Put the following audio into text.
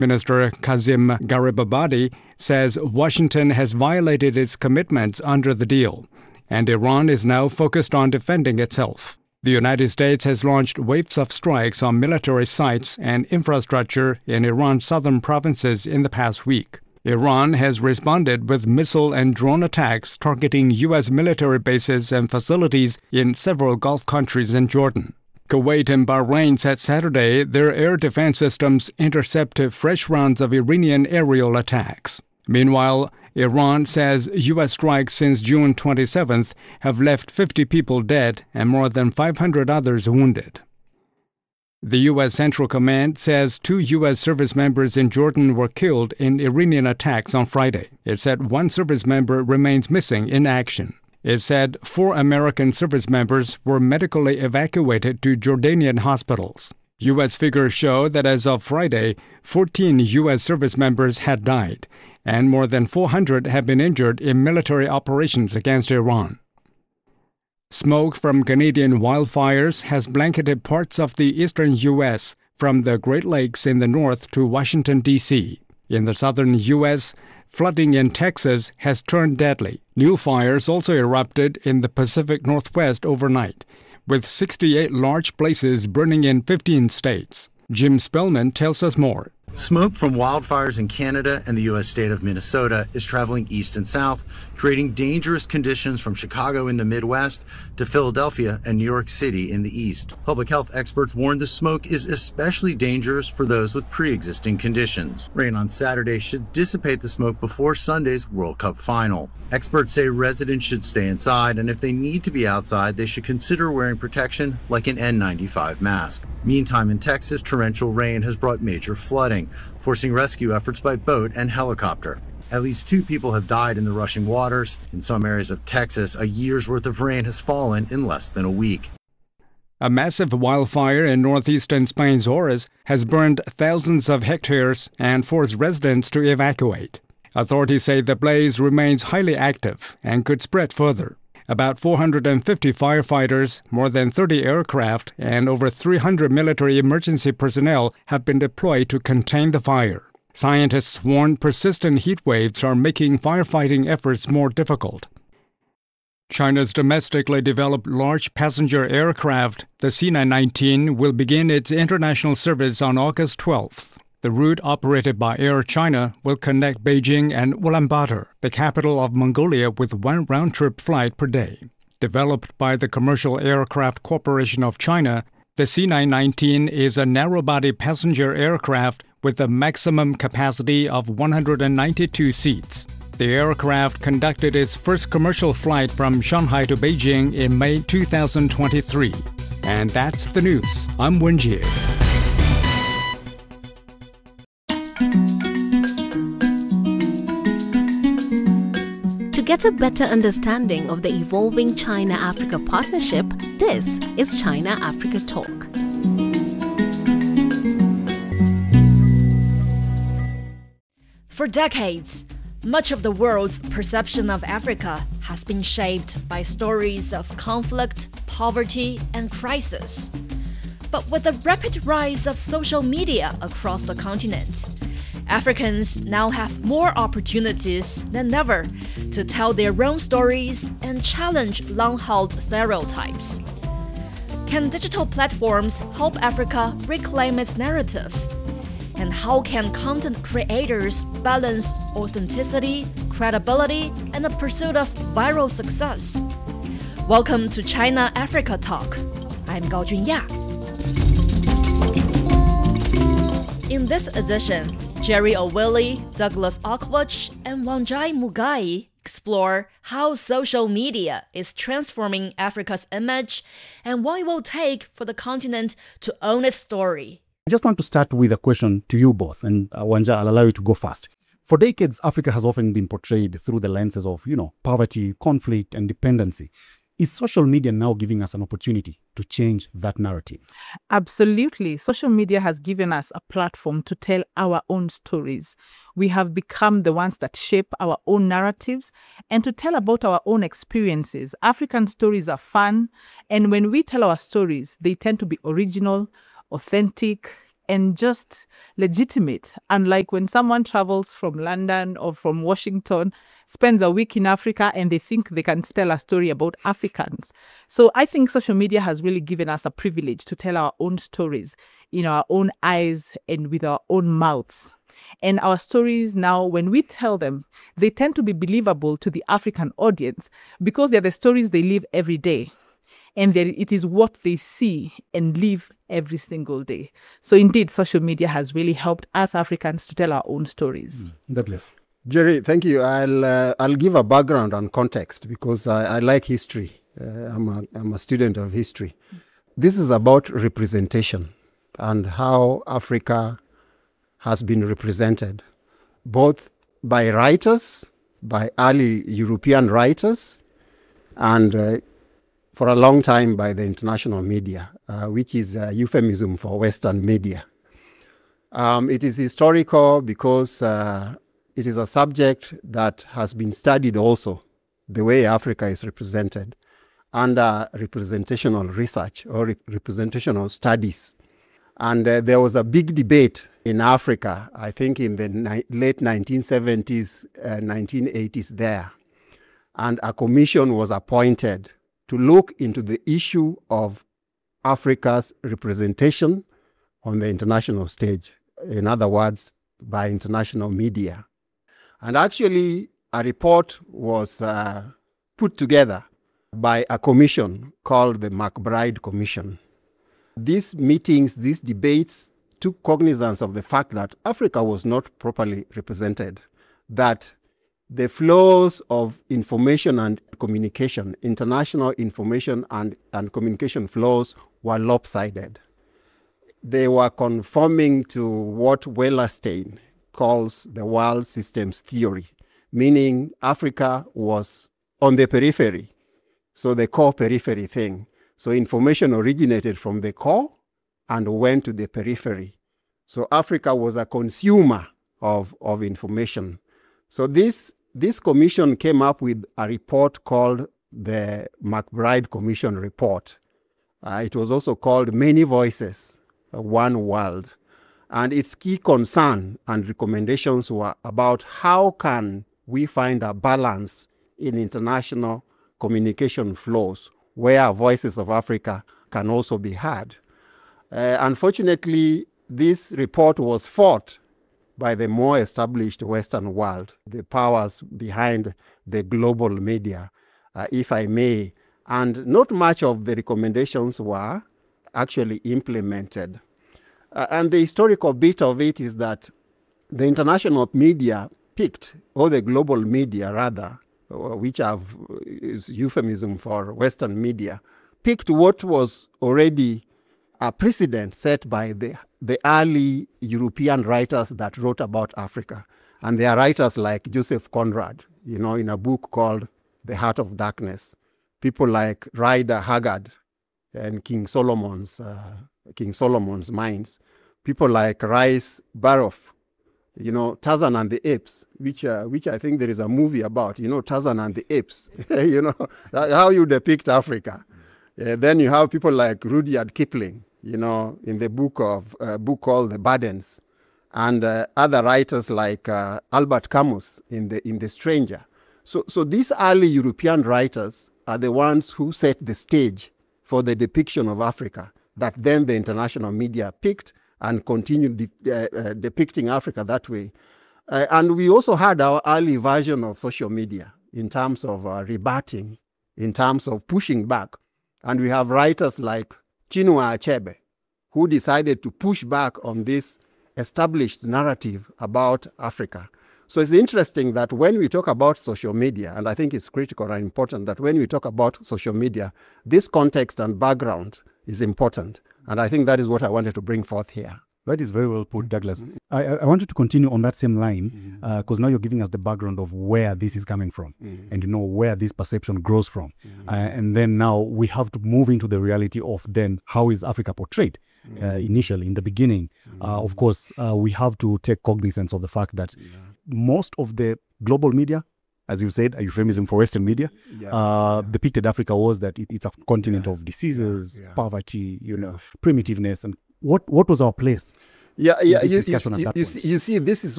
Minister Kazim Garibabadi says Washington has violated its commitments under the deal, and Iran is now focused on defending itself. The United States has launched waves of strikes on military sites and infrastructure in Iran's southern provinces in the past week. Iran has responded with missile and drone attacks targeting U.S. military bases and facilities in several Gulf countries and Jordan. Kuwait and Bahrain said Saturday their air defense systems intercepted fresh rounds of Iranian aerial attacks. Meanwhile, Iran says U.S. strikes since June 27th have left 50 people dead and more than 500 others wounded. The U.S. Central Command says 2 U.S. service members in Jordan were killed in Iranian attacks on Friday. It said 1 service member remains missing in action. It said 4 American service members were medically evacuated to Jordanian hospitals. U.S. figures show that as of Friday, 14 U.S. service members had died, and more than 400 have been injured in military operations against Iran. Smoke from Canadian wildfires has blanketed parts of the eastern U.S., from the Great Lakes in the north to Washington, D.C. In the southern U.S., flooding in Texas has turned deadly. New fires also erupted in the Pacific Northwest overnight, with 68 large places burning in 15 states. Jim Spellman tells us more. Smoke from wildfires in Canada and the U.S. state of Minnesota is traveling east and south, creating dangerous conditions from Chicago in the Midwest to Philadelphia and New York City in the east. Public health experts warn the smoke is especially dangerous for those with pre-existing conditions. Rain on Saturday should dissipate the smoke before Sunday's World Cup final. Experts say residents should stay inside, and if they need to be outside, they should consider wearing protection like an N95 mask. Meantime, in Texas, torrential rain has brought major flooding, forcing rescue efforts by boat and helicopter. At least 2 people have died in the rushing waters. In some areas of Texas, a year's worth of rain has fallen in less than a week. A massive wildfire in northeastern Spain's Ores has burned thousands of hectares and forced residents to evacuate. Authorities say the blaze remains highly active and could spread further. About 450 firefighters, more than 30 aircraft, and over 300 military emergency personnel have been deployed to contain the fire. Scientists warn persistent heat waves are making firefighting efforts more difficult. China's domestically developed large passenger aircraft, the C919, will begin its international service on August 12th. The route, operated by Air China, will connect Beijing and Ulaanbaatar, the capital of Mongolia, with 1 round-trip flight per day. Developed by the Commercial Aircraft Corporation of China, the C919 is a narrow-body passenger aircraft with a maximum capacity of 192 seats. The aircraft conducted its first commercial flight from Shanghai to Beijing in May 2023. And that's the news. I'm Wen Jie. To get a better understanding of the evolving China-Africa partnership, this is China-Africa Talk. For decades, much of the world's perception of Africa has been shaped by stories of conflict, poverty, and crisis. But with the rapid rise of social media across the continent, Africans now have more opportunities than ever to tell their own stories and challenge long-held stereotypes. Can digital platforms help Africa reclaim its narrative? And how can content creators balance authenticity, credibility, and the pursuit of viral success? Welcome to China-Africa Talk. I'm Gao Junya. In this edition, Jerry Owili, Douglas Aukwach, and Wangjai Mugai explore how social media is transforming Africa's image and what it will take for the continent to own its story. I just want to start with a question to you both, and Wanja, I'll allow you to go first. For decades, Africa has often been portrayed through the lenses of, poverty, conflict, and dependency. Is social media now giving us an opportunity to change that narrative? Absolutely. Social media has given us a platform to tell our own stories. We have become the ones that shape our own narratives and to tell about our own experiences. African stories are fun, and when we tell our stories, they tend to be original, authentic, and just legitimate. Unlike when someone travels from London or from Washington, spends a week in Africa, and they think they can tell a story about Africans. So I think social media has really given us a privilege to tell our own stories in our own eyes and with our own mouths. And our stories now, when we tell them, they tend to be believable to the African audience because they're the stories they live every day. And it is what they see and live every single day. So indeed, social media has really helped us Africans to tell our own stories. Douglas. Jerry, thank you. I'll give a background and context because I like history. I'm a student of history. This is about representation and how Africa has been represented, both by writers, by early European writers, and for a long time by the international media, which is a euphemism for Western media. It is historical because it is a subject that has been studied also, the way Africa is represented, under representational research or representational studies. And there was a big debate in Africa, I think in the late 1970s, 1980s there. And a commission was appointed to look into the issue of Africa's representation on the international stage. In other words, by international media. And actually, a report was put together by a commission called the McBride Commission. These meetings, these debates took cognizance of the fact that Africa was not properly represented, that the flows of information and communication, international information and communication flows were lopsided. They were conforming to what Wallerstein calls the world systems theory, meaning Africa was on the periphery, so the core periphery thing. So information originated from the core and went to the periphery. So Africa was a consumer of information. So this commission came up with a report called the McBride Commission Report. It was also called Many Voices, One World. And its key concern and recommendations were about how can we find a balance in international communication flows where voices of Africa can also be heard. Unfortunately, this report was fought by the more established Western world, the powers behind the global media, if I may. And not much of the recommendations were actually implemented. And the historical bit of it is that the global media rather, which is euphemism for Western media, picked what was already a precedent set by the early European writers that wrote about Africa. And they are writers like Joseph Conrad, in a book called The Heart of Darkness. People like Rider Haggard and King Solomon's Mines. People like Rice Baroff, Tarzan and the Apes, which I think there is a movie about, Tarzan and the Apes, how you depict Africa. Then you have people like Rudyard Kipling, in the book called The Burdens, and other writers like Albert Camus in The Stranger. So these early European writers are the ones who set the stage for the depiction of Africa that then the international media picked and continued depicting Africa that way. And we also had our early version of social media in terms of rebutting, in terms of pushing back. And we have writers like Chinua Achebe, who decided to push back on this established narrative about Africa. So it's interesting that when we talk about social media, and I think it's critical and important that when we talk about social media, this context and background is important. And I think that is what I wanted to bring forth here. That is very well put, Douglas. I wanted to continue on that same line because now you're giving us the background of where this is coming from and where this perception grows from. And then now we have to move into the reality of then how is Africa portrayed initially, in the beginning. Of course, we have to take cognizance of the fact that most of the global media, as you said, a euphemism for Western media, depicted Africa was that it's a continent of diseases, poverty, primitiveness. And what was our place? Yeah, in yeah. this You discussion at that point. you see, this is